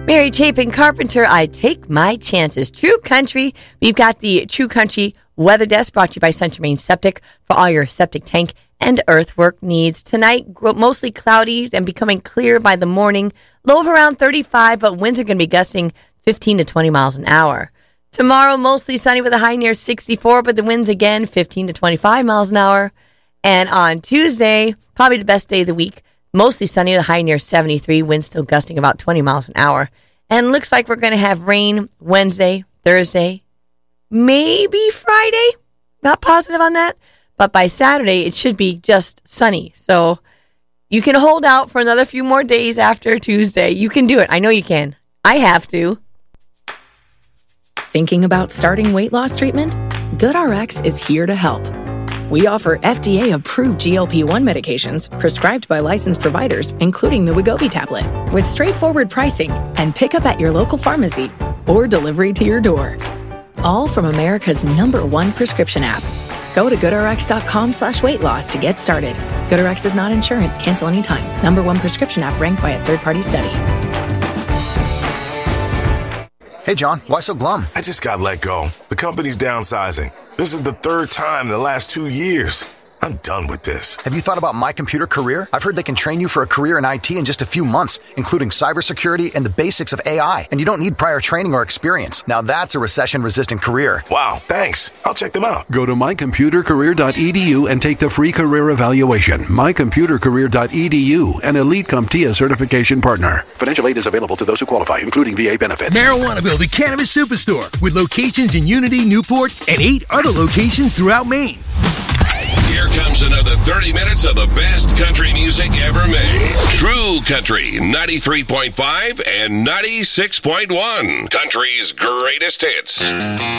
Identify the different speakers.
Speaker 1: Mary Chapin Carpenter, I Take My Chances. True Country. We've got the True Country Weather Desk brought to you by Central Maine Septic for all your septic tank and earthwork needs. Tonight, mostly cloudy and becoming clear by the morning. Low of around 35, but winds are going to be gusting 15 to 20 miles an hour. Tomorrow, mostly sunny with a high near 64, but the winds again 15 to 25 miles an hour. And on Tuesday, probably the best day of the week, mostly sunny with a high near 73, winds still gusting about 20 miles an hour. And looks like we're going to have rain Wednesday, Thursday, maybe Friday. Not positive on that. But by Saturday, it should be just sunny. So you can hold out for another few more days after Tuesday. You can do it. I know you can. I have to.
Speaker 2: Thinking about starting weight loss treatment? GoodRx is here to help. We offer FDA-approved GLP-1 medications prescribed by licensed providers, including the Wegovy tablet, with straightforward pricing and pickup at your local pharmacy or delivery to your door. All from America's #1 prescription app. Go to GoodRx.com/weight loss to get started. GoodRx is not insurance. Cancel anytime. #1 prescription app ranked by a third-party study.
Speaker 3: Hey, John, why so glum?
Speaker 4: I just got let go. The company's downsizing. This is the third time in the last 2 years. I'm done with this.
Speaker 3: Have you thought about My Computer Career? I've heard they can train you for a career in IT in just a few months, including cybersecurity and the basics of AI. And you don't need prior training or experience. Now that's a recession-resistant career.
Speaker 4: Wow, thanks. I'll check them out.
Speaker 5: Go to mycomputercareer.edu and take the free career evaluation. Mycomputercareer.edu, an Elite CompTIA certification partner. Financial aid is available to those who qualify, including VA benefits.
Speaker 6: Marijuanaville, the cannabis superstore, with locations in Unity, Newport, and 8 other locations throughout Maine.
Speaker 7: Here comes another 30 minutes of the best country music ever made. True Country, 93.5 and 96.1. Country's greatest hits.